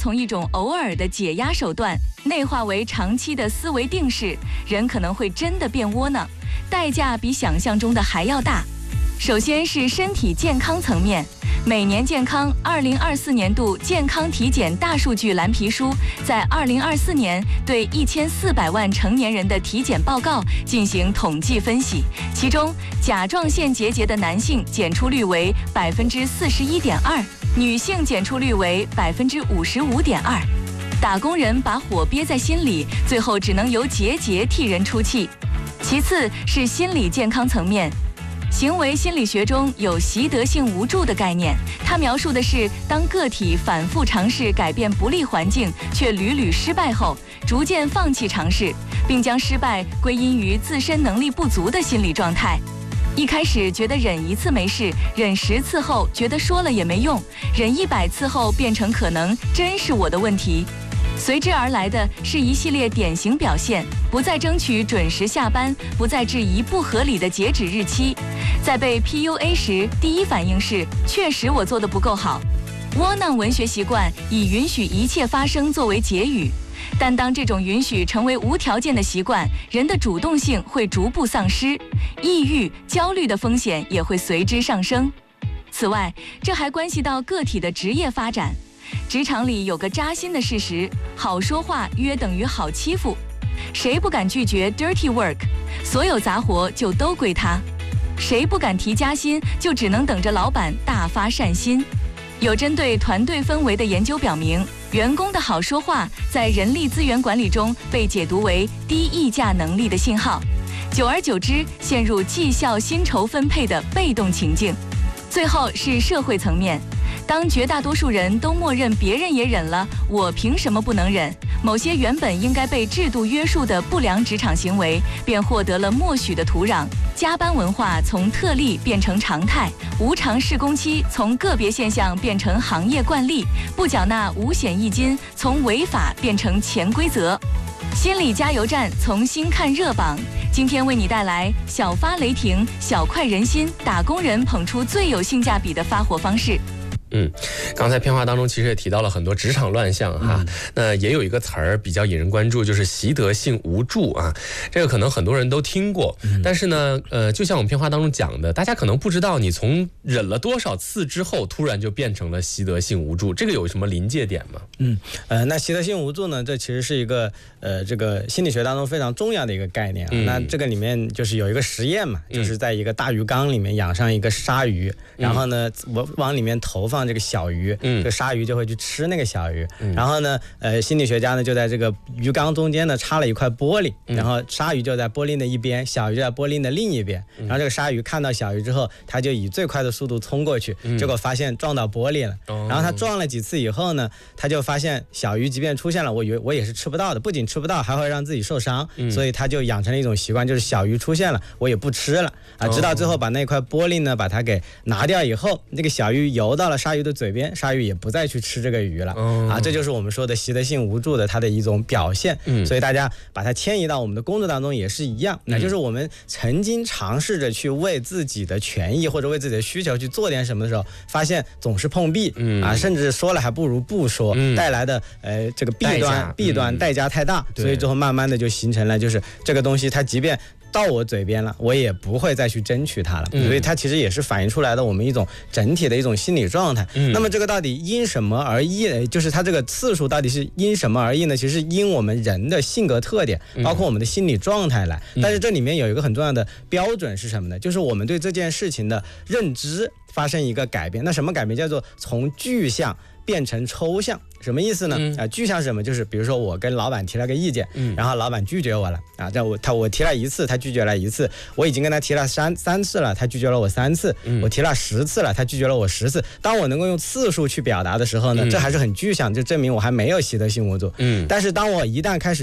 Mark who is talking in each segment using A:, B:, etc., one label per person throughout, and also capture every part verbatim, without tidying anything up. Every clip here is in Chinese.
A: 从一种偶尔的解压手段内化为长期的思维定式，人可能会真的变窝囊，代价比想象中的还要大。首先是身体健康层面，每年健康二零二四年度健康体检大数据蓝皮书在二零二四年对一千四百万成年人的体检报告进行统计分析，其中甲状腺结节的男性检出率为百分之四十一点二，女性检出率为百分之五十五点二。打工人把火憋在心里，最后只能由结节替人出气。其次是心理健康层面。行为心理学中有习得性无助的概念，它描述的是当个体反复尝试改变不利环境，却屡屡失败后，逐渐放弃尝试，并将失败归因于自身能力不足的心理状态。一开始觉得忍一次没事，忍十次后觉得说了也没用，忍一百次后变成可能真是我的问题。随之而来的是一系列典型表现，不再争取准时下班，不再质疑不合理的截止日期。在被 P U A 时，第一反应是确实我做得不够好。窝囊文学习惯以允许一切发生作为结语，但当这种允许成为无条件的习惯，人的主动性会逐步丧失，抑郁、焦虑的风险也会随之上升。此外，这还关系到个体的职业发展。职场里有个扎心的事实，好说话约等于好欺负。谁不敢拒绝 dirty work， 所有杂活就都归他。谁不敢提加薪，就只能等着老板大发善心。有针对团队氛围的研究表明，员工的好说话在人力资源管理中被解读为低议价能力的信号，久而久之陷入绩效薪酬分配的被动情境。最后是社会层面，当绝大多数人都默认别人也忍了，我凭什么不能忍？某些原本应该被制度约束的不良职场行为，便获得了默许的土壤。加班文化从特例变成常态，无偿试工期从个别现象变成行业惯例，不缴纳五险一金从违法变成潜规则。心理加油站从新看热榜，今天为你带来小发雷霆，小快人心，打工人捧出最有性价比的发火方式。
B: 嗯，刚才片花当中其实也提到了很多职场乱象哈，嗯、那也有一个词儿比较引人关注，就是习得性无助啊。这个可能很多人都听过，嗯、但是呢，呃，就像我们片花当中讲的，大家可能不知道你从忍了多少次之后，突然就变成了习得性无助，这个有什么临界点吗？
C: 嗯，呃，那习得性无助呢，这其实是一个呃这个心理学当中非常重要的一个概念啊。嗯、那这个里面就是有一个实验嘛，嗯、就是在一个大鱼缸里面养上一个鲨鱼，嗯、然后呢，我往里面投放这个小鱼，嗯，这个鲨鱼就会去吃那个小鱼，嗯、然后呢，呃，心理学家呢就在这个鱼缸中间呢插了一块玻璃，嗯、然后鲨鱼就在玻璃的一边，小鱼就在玻璃的另一边，嗯、然后这个鲨鱼看到小鱼之后，它就以最快的速度冲过去，嗯、结果发现撞到玻璃了，哦、然后它撞了几次以后呢，它就发现小鱼即便出现了，我以为我也是吃不到的，不仅吃不到，还会让自己受伤，嗯、所以它就养成了一种习惯，就是小鱼出现了，我也不吃了啊，直到最后把那块玻璃呢把它给拿掉以后，这个小鱼游到了鲨鱼的嘴边，鲨鱼也不再去吃这个鱼了，哦、啊，这就是我们说的习得性无助的它的一种表现。嗯、所以大家把它迁移到我们的工作当中也是一样，那就是我们曾经尝试着去为自己的权益或者为自己的需求去做点什么的时候，发现总是碰壁，嗯、啊，甚至说了还不如不说，嗯、带来的呃这个弊端弊端代价太大，嗯、所以最后慢慢的就形成了就是这个东西它即便到我嘴边了，我也不会再去争取它了，嗯、所以它其实也是反映出来的我们一种整体的一种心理状态。嗯、那么这个到底因什么而异呢？就是它这个次数到底是因什么而异呢？其实因我们人的性格特点，包括我们的心理状态来。嗯、但是这里面有一个很重要的标准是什么呢？就是我们对这件事情的认知发生一个改变。那什么改变？叫做从具象变成抽象。什么意思呢？嗯、啊，具象是什么？就是比如说我跟老板提了个意见，嗯、然后老板拒绝我了啊，这我他我提了一次，他拒绝了一次，我已经跟他提了三三次了，他拒绝了我三次，嗯、我提了十次了，他拒绝了我十次。当我能够用次数去表达的时候呢，嗯、这还是很具象，就证明我还没有习得性无助。嗯，但是当我一旦开始用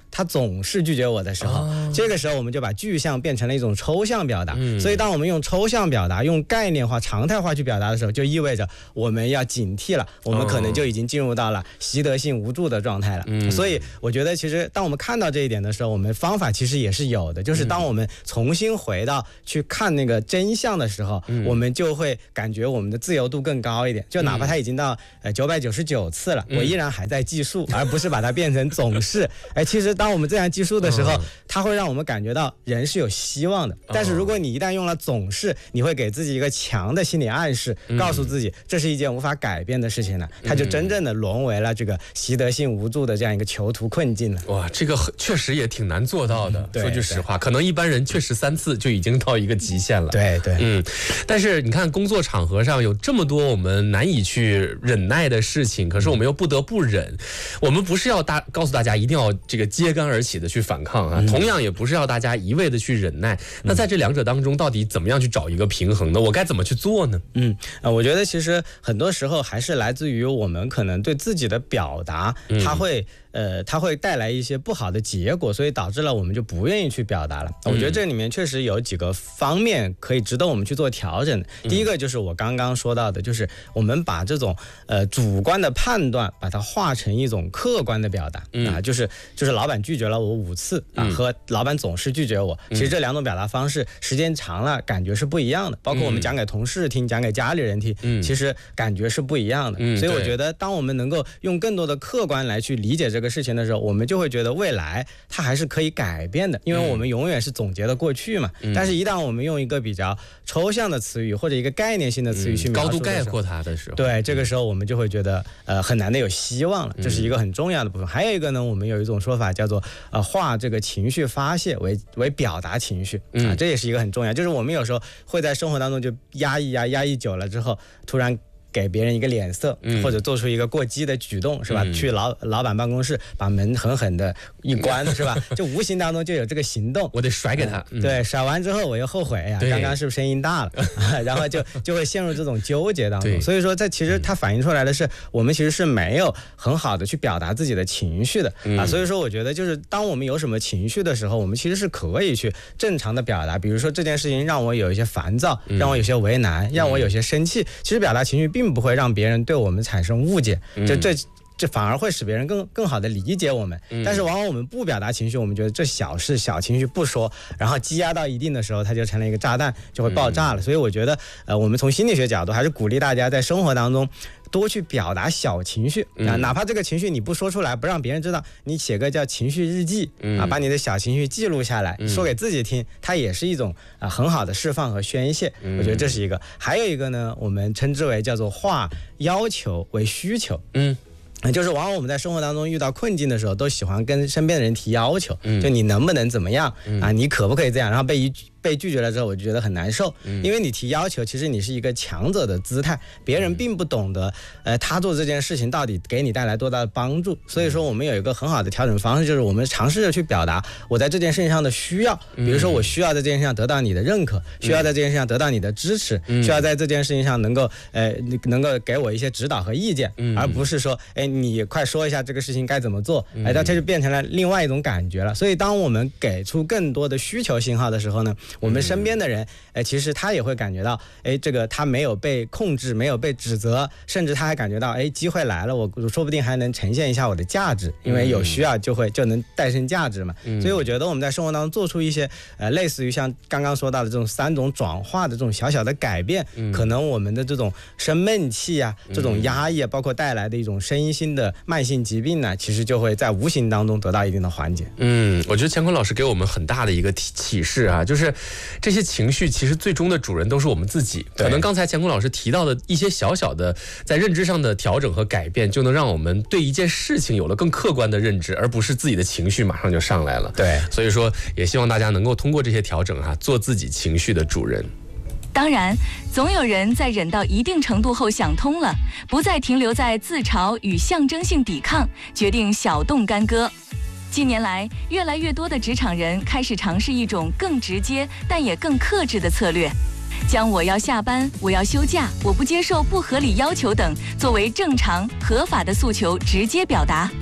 C: 他总是拒绝我的时候，哦、这个时候我们就把具象变成了一种抽象表达。嗯、所以当我们用抽象表达、用概念化、常态化去表达的时候，就意味着我们要警惕了，我们可能就已经进入到了习得性无助的状态了。嗯、所以我觉得，其实当我们看到这一点的时候，我们方法其实也是有的，就是当我们重新回到去看那个真相的时候，嗯、我们就会感觉我们的自由度更高一点。就哪怕它已经到呃九百九十九次了，嗯、我依然还在计数，而不是把它变成总是。哎，其实当我们这样计数的时候，它会让我们感觉到人是有希望的。但是如果你一旦用了总是，你会给自己一个强的心理暗示，告诉自己这是一件无法改变的事情了，它就真正的沦为了这个习得性无助的这样一个囚徒困境了。
B: 哇，这个确实也挺难做到的。嗯、说句实话，可能一般人确实三次就已经到一个极限了。
C: 对对，
B: 嗯。但是你看，工作场合上有这么多我们难以去忍耐的事情，可是我们又不得不忍。我们不是要大告诉大家一定要这个揭竿而起的去反抗啊，嗯、同样也不是要大家一味的去忍耐。那在这两者当中，到底怎么样去找一个平衡呢？我该怎么去做呢？
C: 嗯，呃，我觉得其实很多时候还是来自于我们可能对自己的表达，它会。呃，它会带来一些不好的结果，所以导致了我们就不愿意去表达了。我觉得这里面确实有几个方面可以值得我们去做调整。第一个就是我刚刚说到的，就是我们把这种呃主观的判断，把它化成一种客观的表达、嗯、啊，就是就是老板拒绝了我五次啊，嗯、和老板总是拒绝我，其实这两种表达方式时间长了感觉是不一样的。包括我们讲给同事听，讲给家里人听，嗯、其实感觉是不一样的。嗯、所以我觉得，当我们能够用更多的客观来去理解这个事情的时候，我们就会觉得未来它还是可以改变的，因为我们永远是总结的过去嘛。嗯、但是，一旦我们用一个比较抽象的词语或者一个概念性的词语去描述、
B: 嗯、高度概括它的时候，
C: 对，这个时候我们就会觉得呃很难的有希望了，这是一个很重要的部分。嗯、还有一个呢，我们有一种说法叫做呃化这个情绪发泄为为表达情绪啊，这也是一个很重要。就是我们有时候会在生活当中就压抑压压抑久了之后，突然给别人一个脸色，嗯、或者做出一个过激的举动，是吧？嗯、去老老板办公室把门狠狠的一关，是吧？就无形当中就有这个行动，
B: 我得甩给他。
C: 嗯、对，甩完之后我又后悔，哎呀，刚刚是不是声音大了？然后就就会陷入这种纠结当中。所以说，这其实它反映出来的是，我们其实是没有很好的去表达自己的情绪的、嗯、啊。所以说，我觉得就是当我们有什么情绪的时候，我们其实是可以去正常的表达。比如说这件事情让我有一些烦躁，嗯、让我有些为难，让我有些生气。其实表达情绪并不会让别人对我们产生误解，就这这反而会使别人更更好的理解我们。但是往往我们不表达情绪，我们觉得这小事小情绪不说，然后积压到一定的时候，它就成了一个炸弹，就会爆炸了。所以我觉得，呃，我们从心理学角度还是鼓励大家在生活当中多去表达小情绪啊，哪怕这个情绪你不说出来，不让别人知道，你写个叫情绪日记啊，把你的小情绪记录下来，说给自己听，它也是一种啊很好的释放和宣泄。我觉得这是一个。还有一个呢，我们称之为叫做化要求为需求。嗯。就是往往我们在生活当中遇到困境的时候，都喜欢跟身边的人提要求，嗯、就你能不能怎么样、嗯、啊？你可不可以这样？然后被一被拒绝了之后，我就觉得很难受，嗯、因为你提要求，其实你是一个强者的姿态，别人并不懂得，呃，他做这件事情到底给你带来多大的帮助。所以说，我们有一个很好的调整方式，就是我们尝试着去表达我在这件事情上的需要，比如说我需要在这件事上得到你的认可，需要在这件事上得到你的支持，嗯、需要在这件事情上能够呃能够给我一些指导和意见，嗯、而不是说，哎。你快说一下这个事情该怎么做，哎，它就变成了另外一种感觉了。所以当我们给出更多的需求信号的时候呢，我们身边的人，哎，其实他也会感觉到，哎，这个他没有被控制，没有被指责，甚至他还感觉到，哎，机会来了，我说不定还能呈现一下我的价值，因为有需要就会就能诞生价值嘛。所以我觉得我们在生活当中做出一些呃类似于像刚刚说到的这种三种转化的这种小小的改变，可能我们的这种生闷气啊，这种压抑啊，包括带来的一种身心的慢性疾病呢，其实就会在无形当中得到一定的缓解。
B: 嗯，我觉得乾坤老师给我们很大的一个启示啊，就是这些情绪其实最终的主人都是我们自己。可能刚才乾坤老师提到的一些小小的在认知上的调整和改变，就能让我们对一件事情有了更客观的认知，而不是自己的情绪马上就上来了。
C: 对，
B: 所以说也希望大家能够通过这些调整哈、啊，做自己情绪的主人。
A: 当然，总有人在忍到一定程度后想通了，不再停留在自嘲与象征性抵抗，决定小动干戈。近年来，越来越多的职场人开始尝试一种更直接但也更克制的策略，将我要下班、我要休假、我不接受不合理要求等作为正常合法的诉求直接表达。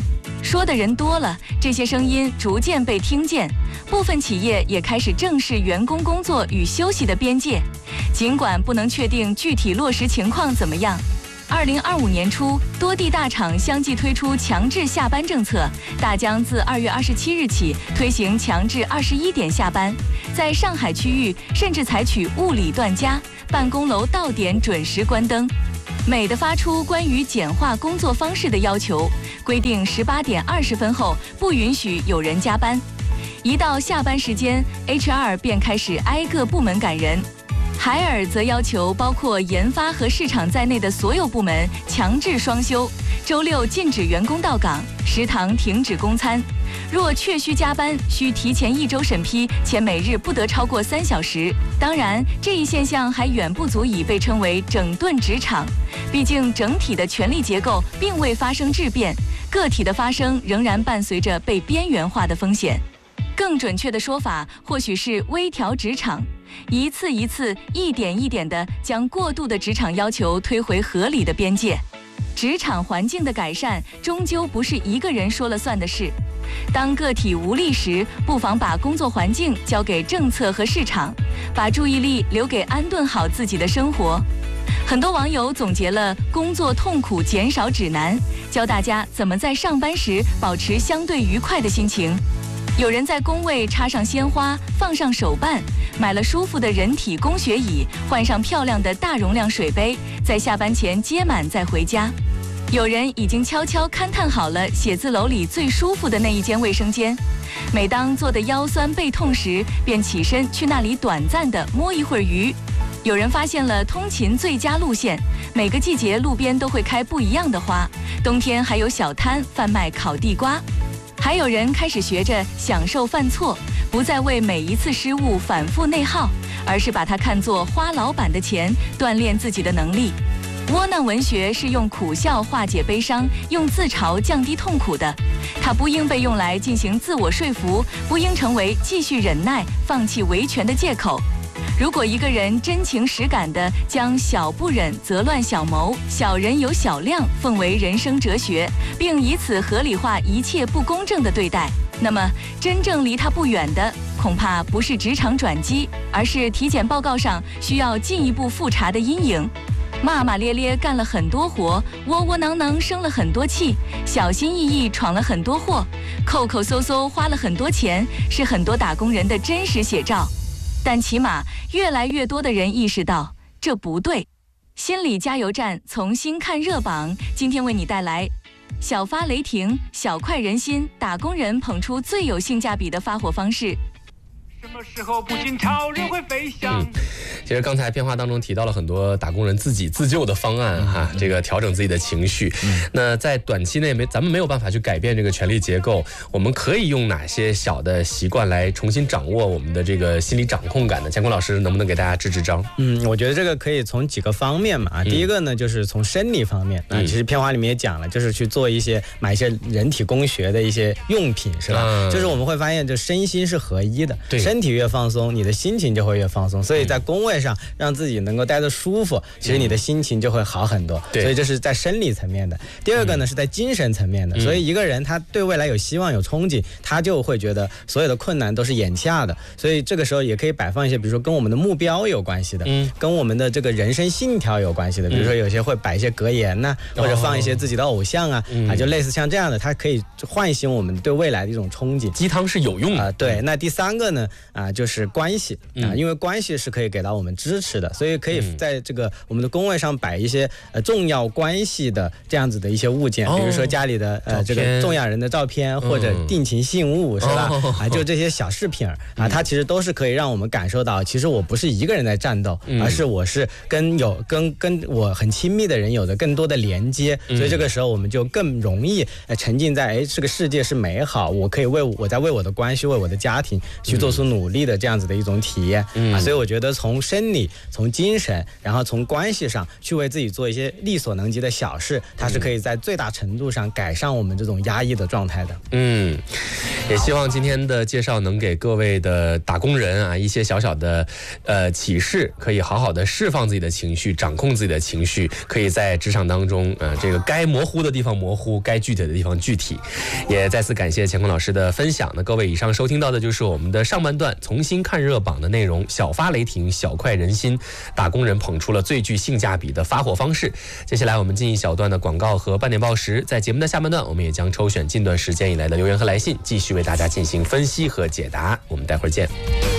A: 说的人多了，这些声音逐渐被听见，部分企业也开始正视员工工作与休息的边界，尽管不能确定具体落实情况怎么样。二零二五年初，多地大厂相继推出强制下班政策，大疆自二月二十七日起推行强制二十一点下班，在上海区域甚至采取物理断家，办公楼到点准时关灯。美的发出关于简化工作方式的要求，规定十八点二十分后不允许有人加班。一到下班时间 ，H R 便开始挨个部门赶人。海尔则要求包括研发和市场在内的所有部门强制双休，周六禁止员工到岗，食堂停止供餐。若确需加班，需提前一周审批，且每日不得超过三小时。当然，这一现象还远不足以被称为整顿职场，毕竟整体的权力结构并未发生质变，个体的发生仍然伴随着被边缘化的风险。更准确的说法，或许是微调职场，一次一次、一点一点地将过度的职场要求推回合理的边界。职场环境的改善，终究不是一个人说了算的事。当个体无力时，不妨把工作环境交给政策和市场，把注意力留给安顿好自己的生活。很多网友总结了工作痛苦减少指南，教大家怎么在上班时保持相对愉快的心情。有人在工位插上鲜花，放上手办，买了舒服的人体工学椅，换上漂亮的大容量水杯，在下班前接满再回家。有人已经悄悄勘探好了写字楼里最舒服的那一间卫生间，每当坐得腰酸背痛时，便起身去那里短暂地摸一会儿鱼。有人发现了通勤最佳路线，每个季节路边都会开不一样的花，冬天还有小摊贩卖烤地瓜。还有人开始学着享受犯错，不再为每一次失误反复内耗，而是把它看作花老板的钱，锻炼自己的能力。窝囊文学是用苦笑化解悲伤，用自嘲降低痛苦的，它不应被用来进行自我说服，不应成为继续忍耐、放弃维权的借口。如果一个人真情实感地将小不忍则乱小谋，小人有小量奉为人生哲学，并以此合理化一切不公正的对待，那么真正离他不远的，恐怕不是职场转机，而是体检报告上需要进一步复查的阴影。骂骂咧咧干了很多活，窝窝囊囊生了很多气，小心翼翼闯了很多祸，抠抠搜搜花了很多钱，是很多打工人的真实写照。但起码越来越多的人意识到这不对。心理加油站从新看热榜，今天为你带来小发雷霆，小快人心，打工人捧出最有性价比的发火方式。
D: 什么时候不仅超人会飞翔？
B: 嗯，其实刚才片花当中提到了很多打工人自己自救的方案哈，这个调整自己的情绪。嗯、那在短期内没咱们没有办法去改变这个权力结构，我们可以用哪些小的习惯来重新掌握我们的这个心理掌控感呢？乾坤老师能不能给大家支支招？
C: 嗯，我觉得这个可以从几个方面嘛。第一个呢，就是从生理方面。啊、嗯，其实片花里面也讲了，就是去做一些买一些人体工学的一些用品，是吧？嗯、就是我们会发现，就身心是合一的。对。身体越放松，你的心情就会越放松。所以在工位上让自己能够待得舒服，其实你的心情就会好很多。所以这是在生理层面的。第二个呢，是在精神层面的。所以一个人他对未来有希望有憧憬，他就会觉得所有的困难都是眼下的。所以这个时候也可以摆放一些，比如说跟我们的目标有关系的，嗯，跟我们的这个人生信条有关系的。比如说有些会摆一些格言呐、啊，或者放一些自己的偶像啊，啊，就类似像这样的，它可以唤醒我们对未来的一种憧憬。
B: 鸡汤是有用的
C: 啊、呃。对，那第三个呢，啊，就是关系啊，因为关系是可以给到我们支持的，所以可以在这个我们的工位上摆一些呃重要关系的这样子的一些物件，比如说家里的呃这个重要人的照片或者定情信物，是吧？啊，就这些小饰品啊，它其实都是可以让我们感受到，其实我不是一个人在战斗，而是我是跟有跟跟我很亲密的人有着更多的连接，所以这个时候我们就更容易呃沉浸在哎这个世界是美好，我可以为我在为我的关系为我的家庭去做出努努力的这样子的一种体验、
B: 嗯、
C: 啊。所以我觉得从生理、从精神，然后从关系上去为自己做一些力所能及的小事，它是可以在最大程度上改善我们这种压抑的状态的。
B: 嗯，也希望今天的介绍能给各位的打工人啊一些小小的呃启示，可以好好的释放自己的情绪，掌控自己的情绪，可以在职场当中呃这个该模糊的地方模糊，该具体的地方具体。也再次感谢乾坤老师的分享。那各位以上收听到的就是我们的上半段重新看热榜的内容，小发雷霆，小快人心，打工人捧出了最具性价比的发货方式。接下来我们进一小段的广告和半点报时，在节目的下半段我们也将抽选近段时间以来的留言和来信，继续为大家进行分析和解答。我们待会儿见。